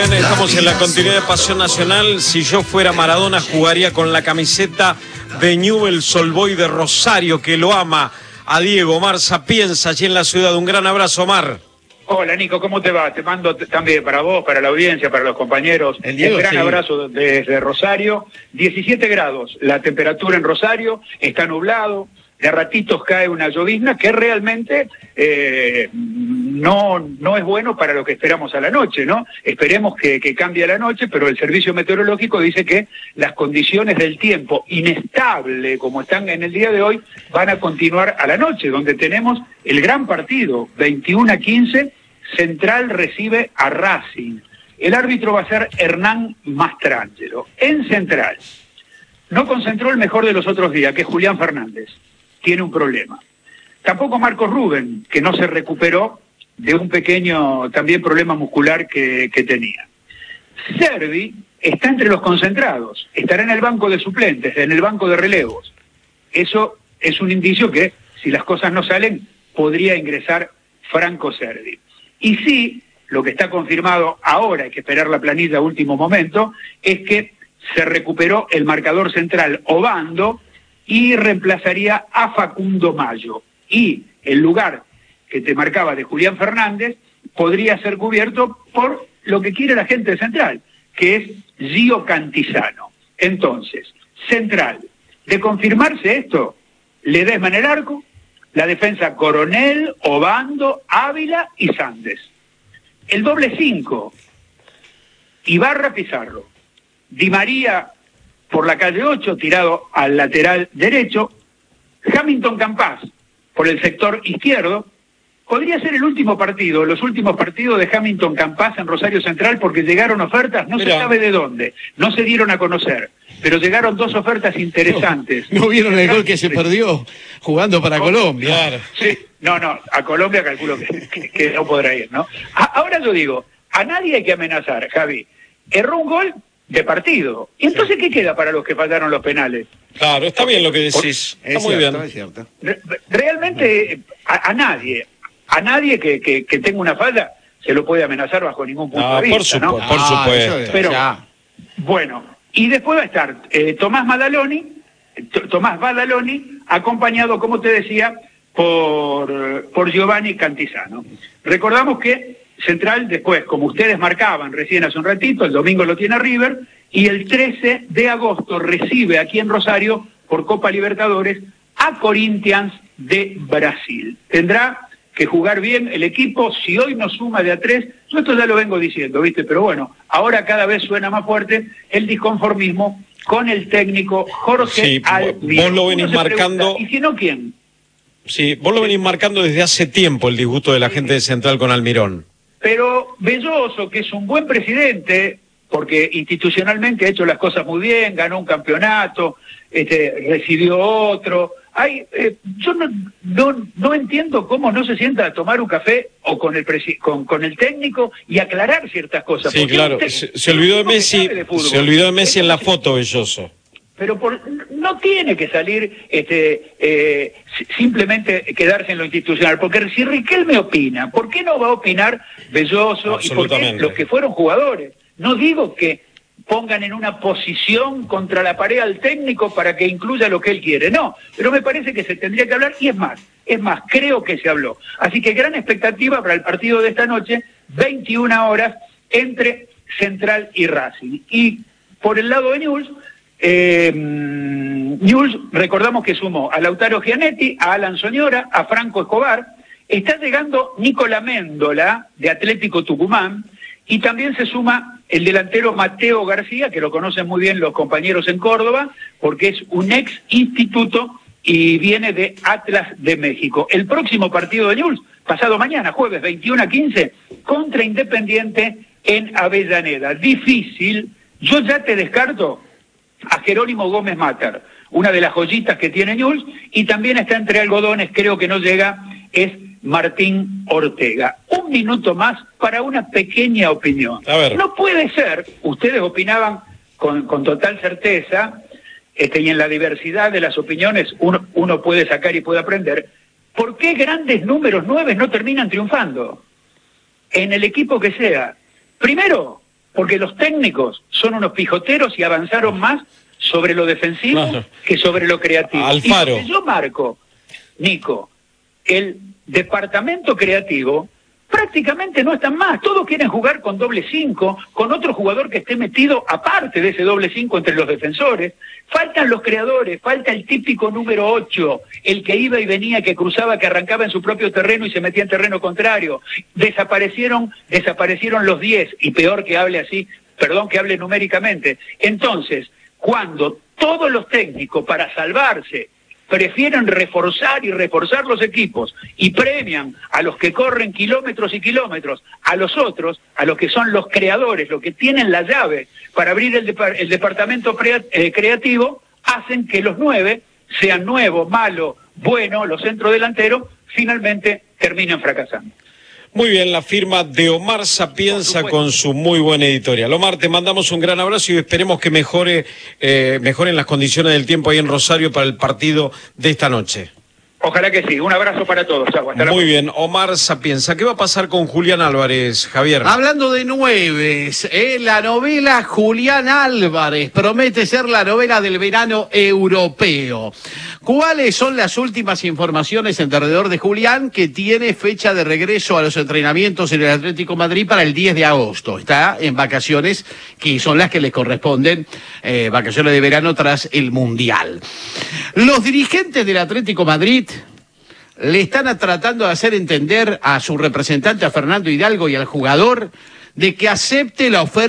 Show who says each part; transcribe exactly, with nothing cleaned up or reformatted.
Speaker 1: bien, estamos en la continuidad de Pasión Nacional. Si yo fuera Maradona, jugaría con la camiseta de Newell's Old Boys de Rosario, que lo ama a Diego. Omar Sapienza, allí en la ciudad. Un gran abrazo, Omar.
Speaker 2: Hola, Nico, ¿cómo te va? Te mando también para vos, para la audiencia, para los compañeros.
Speaker 3: El Diego,
Speaker 2: un gran
Speaker 3: sí.
Speaker 2: abrazo desde Rosario. diecisiete grados la temperatura en Rosario, está nublado. De ratitos cae una llovizna que realmente eh, no, no es bueno para lo que esperamos a la noche, ¿no? Esperemos que, que cambie a la noche, pero el servicio meteorológico dice que las condiciones del tiempo inestable, como están en el día de hoy, van a continuar a la noche, donde tenemos el gran partido, veintiuno a quince, Central recibe a Racing. El árbitro va a ser Hernán Mastrangelo. En Central, no concentró el mejor de los otros días, que es Julián Fernández. Tiene un problema. Tampoco Marcos Rubén, que no se recuperó de un pequeño también problema muscular que, que tenía. Servi está entre los concentrados, estará en el banco de suplentes, en el banco de relevos. Eso es un indicio que, si las cosas no salen, podría ingresar Franco Servi. Y sí, lo que está confirmado ahora, hay que esperar la planilla a último momento, es que se recuperó el marcador central Obando, y reemplazaría a Facundo Mayo. Y el lugar que te marcaba de Julián Fernández podría ser cubierto por lo que quiere la gente de Central, que es Gio Cantizano. Entonces, Central, de confirmarse esto, Ledesma en el arco, la defensa Coronel, Obando, Ávila y Sandes. El doble cinco, Ibarra, Pizarro, Di María por la calle ocho, tirado al lateral derecho, Hamilton Campás por el sector izquierdo. Podría ser el último partido, los últimos partidos de Hamilton Campás en Rosario Central, porque llegaron ofertas, no Mirá. se sabe de dónde, no se dieron a conocer, pero llegaron dos ofertas interesantes.
Speaker 3: ¿No, no vieron el gol que se perdió jugando para Colombia?
Speaker 2: Claro. Sí, no, no, a Colombia calculo que, que, que no podrá ir, ¿no? A, ahora yo digo, a nadie hay que amenazar, Javi. Erró un gol de partido. ¿Y entonces sí. qué queda para los que fallaron los penales?
Speaker 1: Claro, está bien lo que decís.
Speaker 3: Por,
Speaker 1: está muy
Speaker 3: cierto,
Speaker 1: bien.
Speaker 3: Es cierto.
Speaker 2: Re, realmente a, a nadie, a nadie que, que, que tenga una falla se lo puede amenazar bajo ningún punto
Speaker 1: no,
Speaker 2: de vista,
Speaker 1: por
Speaker 2: ¿no?
Speaker 1: Por
Speaker 3: ah,
Speaker 1: supuesto.
Speaker 2: Pero,
Speaker 3: ya.
Speaker 2: bueno, y después va a estar eh, Tomás Badaloni, Tomás Badaloni, acompañado, como te decía, por, por Giovanni Cantizano. Recordamos que Central después, como ustedes marcaban recién hace un ratito, el domingo lo tiene River, y el trece de agosto recibe aquí en Rosario, por Copa Libertadores, a Corinthians de Brasil. Tendrá que jugar bien el equipo, si hoy no suma de a tres, yo esto ya lo vengo diciendo, ¿viste? Pero bueno, ahora cada vez suena más fuerte el disconformismo con el técnico Jorge
Speaker 1: sí,
Speaker 2: Almirón.
Speaker 1: Vos lo venís marcando...
Speaker 2: Pregunta, ¿y si no quién?
Speaker 1: Sí, vos lo venís marcando desde hace tiempo, el disgusto de la gente de Central con Almirón.
Speaker 2: Pero Belloso, que es un buen presidente, porque institucionalmente ha hecho las cosas muy bien, ganó un campeonato, este, recibió otro. Hay, eh, yo no, no, no entiendo cómo no se sienta a tomar un café o con el presi con, con el técnico y aclarar ciertas cosas.
Speaker 1: Sí, claro, se, se olvidó de Messi, de se olvidó de Messi en la foto, Belloso.
Speaker 2: Pero por, no tiene que salir este, eh, simplemente quedarse en lo institucional, porque si Riquelme opina, ¿por qué no va a opinar Belloso y por qué los que fueron jugadores? No digo que pongan en una posición contra la pared al técnico para que incluya lo que él quiere, no, pero me parece que se tendría que hablar, y es más, es más, creo que se habló. Así que gran expectativa para el partido de esta noche, veintiuna horas, entre Central y Racing. Y por el lado de Newell's, eh, Newell's, recordamos que sumó a Lautaro Gianetti, a Alan Soñora, a Franco Escobar, está llegando Nicolás Méndola, de Atlético Tucumán, y también se suma el delantero Mateo García, que lo conocen muy bien los compañeros en Córdoba, porque es un ex instituto y viene de Atlas de México. El próximo partido de Newell's, pasado mañana, jueves veintiuno a quince, contra Independiente en Avellaneda. Difícil, yo ya te descarto a Jerónimo Gómez Matar, una de las joyitas que tiene Newell's, y también está entre algodones, creo que no llega, es Martín Ortega. Un minuto más para una pequeña opinión.
Speaker 1: A ver.
Speaker 2: No puede ser, ustedes opinaban con, con total certeza, este, y en la diversidad de las opiniones uno, uno puede sacar y puede aprender, ¿por qué grandes números nueve no terminan triunfando? En el equipo que sea. Primero, porque los técnicos son unos pijoteros y avanzaron más sobre lo defensivo
Speaker 1: claro.
Speaker 2: que sobre lo creativo.
Speaker 1: Alfaro.
Speaker 2: Y lo que yo marco, Nico, el departamento creativo prácticamente no están más, todos quieren jugar con doble cinco, con otro jugador que esté metido aparte de ese doble cinco entre los defensores, faltan los creadores, falta el típico número ocho, el que iba y venía, que cruzaba, que arrancaba en su propio terreno y se metía en terreno contrario, desaparecieron, desaparecieron los diez, y peor que hable así, perdón que hable numéricamente. Entonces, cuando todos los técnicos para salvarse prefieren reforzar y reforzar los equipos y premian a los que corren kilómetros y kilómetros, a los otros, a los que son los creadores, los que tienen la llave para abrir el, depar el departamento eh, creativo, hacen que los nueve, sean nuevo, malo, bueno, los centrodelanteros, finalmente terminen fracasando.
Speaker 1: Muy bien, la firma de Omar Sapienza con su muy buena editorial. Omar, te mandamos un gran abrazo y esperemos que mejore, eh, mejoren las condiciones del tiempo ahí en Rosario para el partido de esta noche.
Speaker 2: Ojalá que sí. Un abrazo para todos. Chau, hasta la
Speaker 1: Muy bien, Omar Sapienza. ¿Qué va a pasar con Julián Álvarez, Javier?
Speaker 3: Hablando de nueves, eh, la novela Julián Álvarez promete ser la novela del verano europeo. ¿Cuáles son las últimas informaciones alrededor de Julián, que tiene fecha de regreso a los entrenamientos en el Atlético de Madrid para el diez de agosto? Está en vacaciones, que son las que le corresponden, eh, vacaciones de verano tras el Mundial. Los dirigentes del Atlético de Madrid le están tratando de hacer entender a su representante, a Fernando Hidalgo, y al jugador, de que acepte la oferta